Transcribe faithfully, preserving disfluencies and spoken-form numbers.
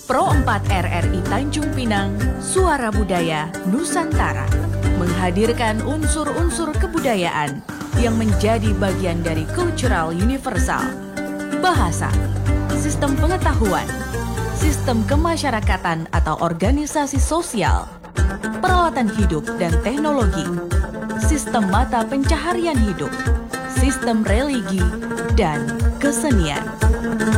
Pro empat R R I Tanjung Pinang, Suara Budaya Nusantara, menghadirkan unsur-unsur kebudayaan yang menjadi bagian dari cultural universal. Bahasa, sistem pengetahuan, sistem kemasyarakatan atau organisasi sosial, peralatan hidup dan teknologi, sistem mata pencaharian hidup, sistem religi, dan kesenian.